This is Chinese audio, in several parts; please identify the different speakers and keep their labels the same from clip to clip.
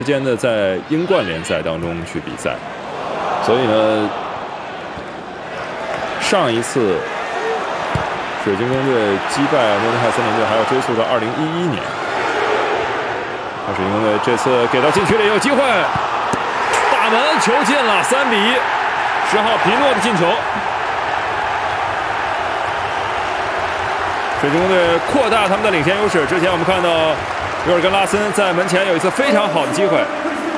Speaker 1: 之间的在英冠联赛当中去比赛，所以呢，上一次水晶宫队击败诺丁汉森林队还要追溯到2011年。那水晶宫队这次给到禁区里有机会，大门球进了，3比1，10号皮诺的进球。水晶宫队扩大他们的领先优势。之前我们看到约尔根拉森在门前有一次非常好的机会，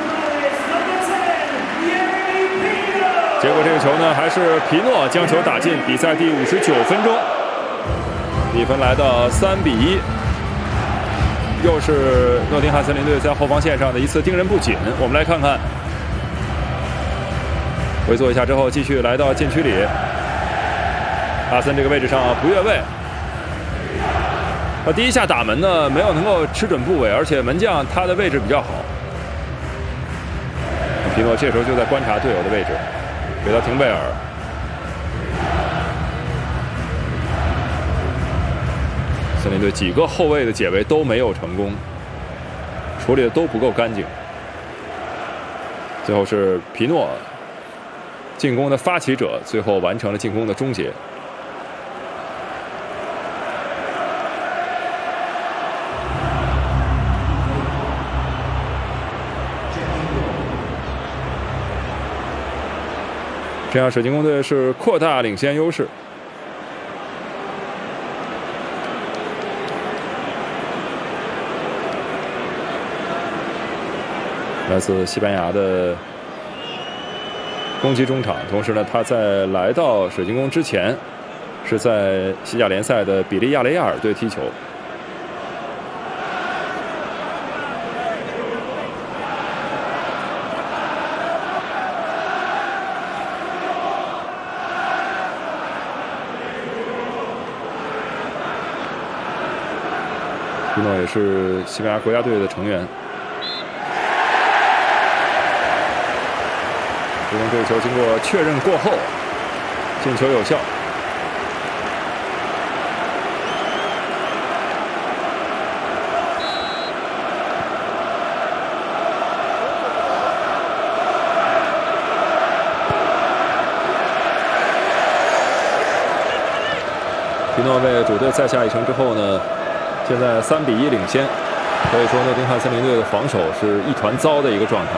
Speaker 1: 结果这个球呢还是皮诺将球打进。比赛第59分钟，比分来到3比1，又是诺丁汉森林队在后防线上的一次盯人不紧。我们来看看，回溯一下之后，继续来到禁区里，拉森这个位置上不越位。第一下打门呢，没有能够吃准部位，而且门将他的位置比较好。皮诺这时候就在观察队友的位置，给到廷贝尔。森林队几个后卫的解围都没有成功，处理的都不够干净。最后是皮诺进攻的发起者，最后完成了进攻的终结。这样，水晶宫队是扩大领先优势。来自西班牙的攻击中场，同时呢，他在来到水晶宫之前，是在西甲联赛的比利亚雷亚尔队踢球。皮诺也是西班牙国家队的成员。最终这个球经过确认过后，进球有效。皮诺为主队再下一城之后呢，现在3比1领先，可以说诺丁汉森林队的防守是一团糟的一个状态。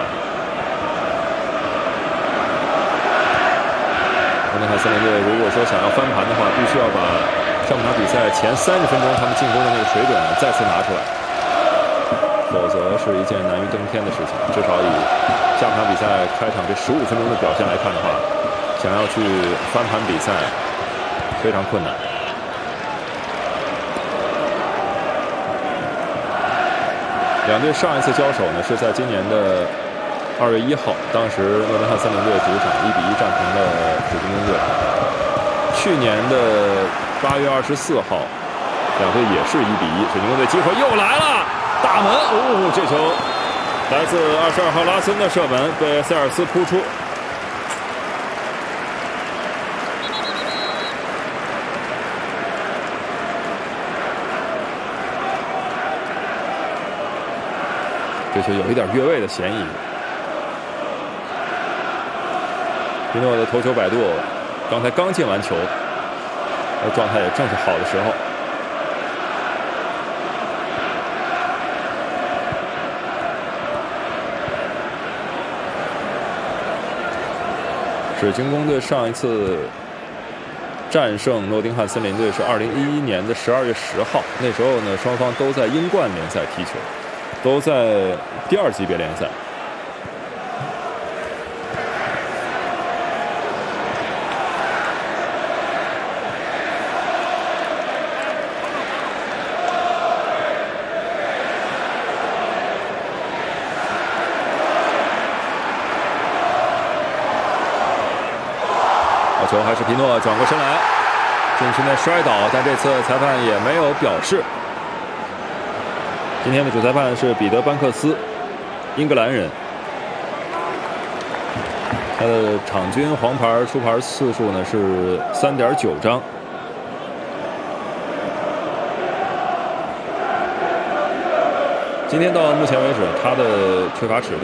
Speaker 1: 诺丁汉森林队如果说想要翻盘的话，必须要把上半场比赛前30分钟他们进攻的那个水准再次拿出来，否则是一件难于登天的事情。至少以下半场比赛开场这15分钟的表现来看的话，想要去翻盘比赛非常困难。两队上一次交手呢，是在今年的2月1号，当时诺丁汉森林队主场1比1战平了水晶宫队。去年的8月24号，两队也是1比1，水晶宫队机会又来了，大门，这球来自22号拉森的射门被塞尔斯扑出。这球有一点越位的嫌疑。皮诺的头球摆渡，刚才刚进完球，状态也正是好的时候。水晶宫队上一次战胜诺丁汉森林队是2011年的12月10号，那时候呢，双方都在英冠联赛踢球。都在第2级别联赛。好球，还是皮诺转过身来，禁区内摔倒，但这次裁判也没有表示。今天的主裁判是彼得·班克斯，英格兰人。他的场均黄牌出牌次数呢是3.9张。 今天到目前为止，他的吹罚尺